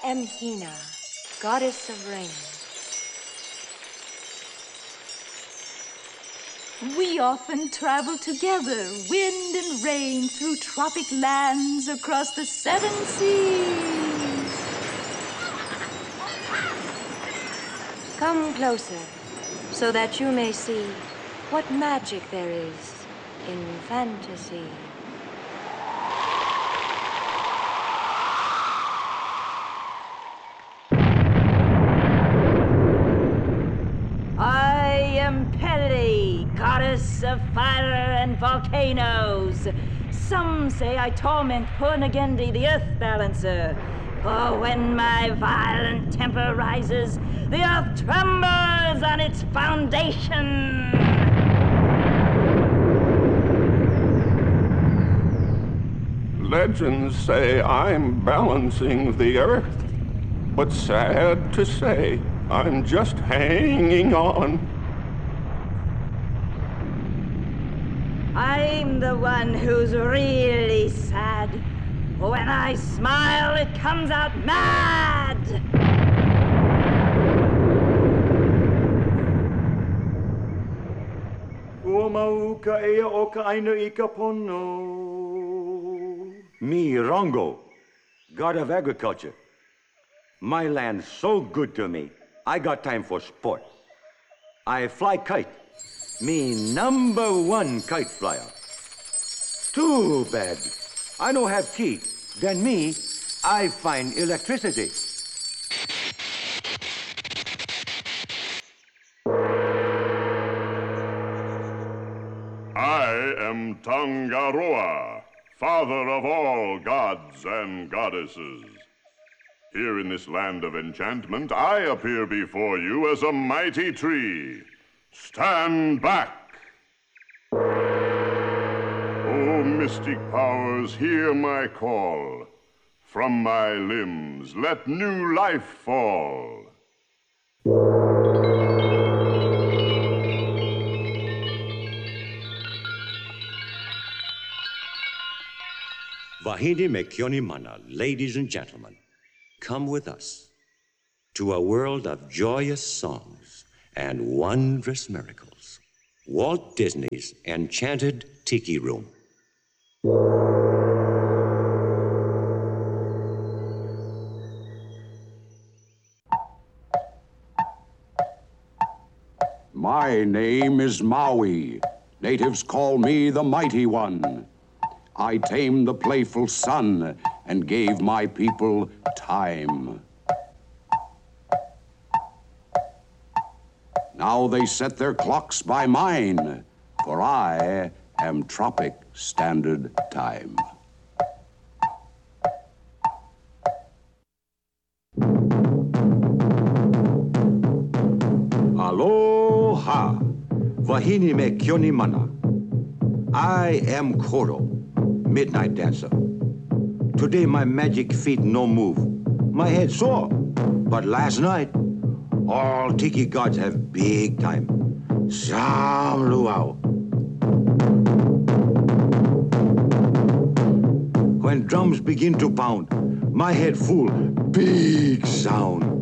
am Hina, goddess of rain. We often travel together, wind and rain, through tropic lands across the 7 seas. Come closer, so that you may see what magic there is in fantasy. I am Pele, goddess of fire and volcanoes. Some say I torment Purnagendi, the earth balancer. For when my violent temper rises, the earth trembles on its foundation. Legends say I'm balancing the earth, but sad to say, I'm just hanging on. I'm the one who's really sad. When I smile, it comes out mad. Ua mau ka ea o ka aina I ka pono. Me, Rongo, god of agriculture. My land's so good to me, I got time for sport. I fly kite. Me #1 kite flyer. Too bad. I don't have key. Then me, I find electricity. I am Tangaroa, father of all gods and goddesses. Here in this land of enchantment, I appear before you as a mighty tree. Stand back! O mystic powers, hear my call. From my limbs, let new life fall. Vahini Mekioni Mana, ladies and gentlemen, come with us to a world of joyous songs and wondrous miracles. Walt Disney's Enchanted Tiki Room. My name is Maui. Natives call me the Mighty One. I tamed the playful sun and gave my people time. Now they set their clocks by mine, for I am Tropic Standard Time. Aloha! Vahini Mekioni Mana. I am Koro, Midnight Dancer. Today my magic feet no move. My head sore. But last night, all tiki gods have big time. Sam luau. When drums begin to pound, my head full, big sound.